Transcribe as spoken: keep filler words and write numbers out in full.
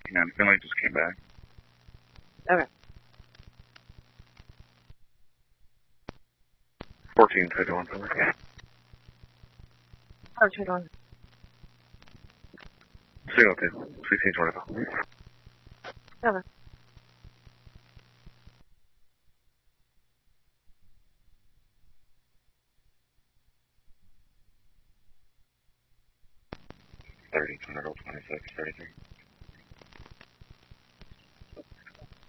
And Finley just came back. Okay. fourteen, two to one, Finley. Oh, two to one. Signal two, sixteen twenty-five. Okay. thirty, twenty-six, thirty-three.